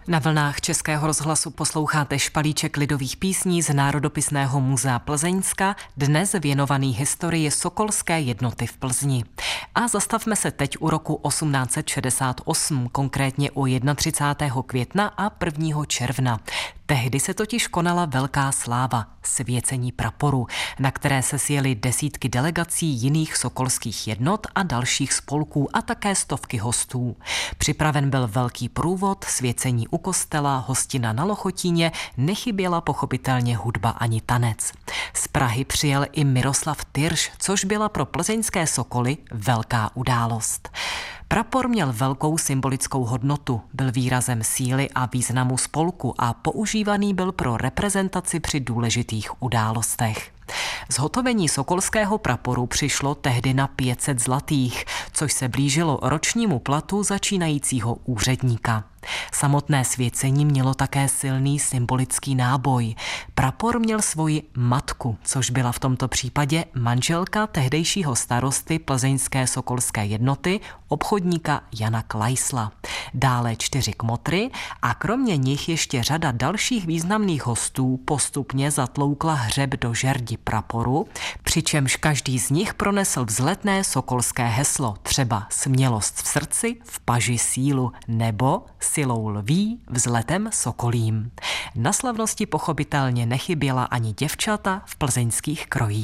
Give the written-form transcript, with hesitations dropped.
Na vlnách Českého rozhlasu posloucháte špalíček lidových písní z Národopisného muzea Plzeňska, dnes věnovaný historii Sokolské jednoty v Plzni. A zastavme se teď u roku 1868, konkrétně u 31. května a 1. června. Tehdy se totiž konala velká sláva, svěcení praporu, na které se sjeli desítky delegací jiných sokolských jednot a dalších spolků a také stovky hostů. Připraven byl velký průvod, svěcení u kostela, hostina na Lochotíně, nechyběla pochopitelně hudba ani tanec. Z Prahy přijel i Miroslav Tyrš, což byla pro plzeňské sokoly velká událost. Prapor měl velkou symbolickou hodnotu, byl výrazem síly a významu spolku a používaný byl pro reprezentaci při důležitých událostech. Zhotovení sokolského praporu přišlo tehdy na 500 zlatých, což se blížilo ročnímu platu začínajícího úředníka. Samotné svěcení mělo také silný symbolický náboj. Prapor měl svoji matku, což byla v tomto případě manželka tehdejšího starosty plzeňské sokolské jednoty, obchodníka Jana Klajsla. Dále 4 kmotry a kromě nich ještě řada dalších významných hostů postupně zatloukla hřeb do žerdi praporu, přičemž každý z nich pronesl vzletné sokolské heslo, třeba smělost v srdci, v paži sílu, nebo silou lví, vzletem sokolím. Na slavnosti pochopitelně nechyběla ani děvčata v plzeňských krojích.